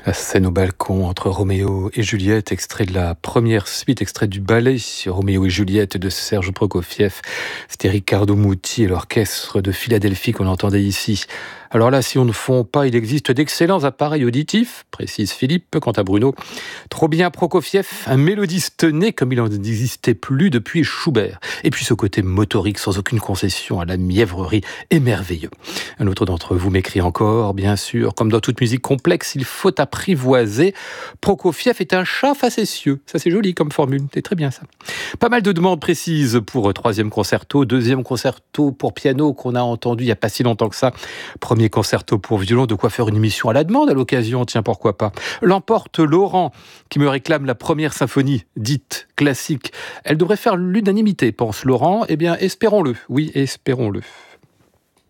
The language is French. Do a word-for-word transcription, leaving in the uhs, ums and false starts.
La scène au balcon entre Roméo et Juliette, extrait de la première suite, extrait du ballet Roméo et Juliette de Serge Prokofiev. C'était Riccardo Muti et l'orchestre de Philadelphie qu'on entendait ici. Alors là, si on ne fond pas, il existe d'excellents appareils auditifs, précise Philippe. Quant à Bruno, trop bien Prokofiev, un mélodiste né comme il n'en existait plus depuis Schubert. Et puis ce côté motorique sans aucune concession à la mièvrerie est merveilleux. Un autre d'entre vous m'écrit encore, bien sûr, comme dans toute musique complexe, il faut apprivoiser. Prokofiev est un chat facétieux. Ça c'est joli comme formule, c'est très bien ça. Pas mal de demandes précises pour troisième concerto, deuxième concerto pour piano qu'on a entendu il n'y a pas si longtemps que ça. Premier concerto pour violon, de quoi faire une émission à la demande à l'occasion, tiens, pourquoi pas. L'emporte Laurent, qui me réclame la première symphonie, dite classique. Elle devrait faire l'unanimité, pense Laurent. Eh bien, espérons-le, oui, espérons-le.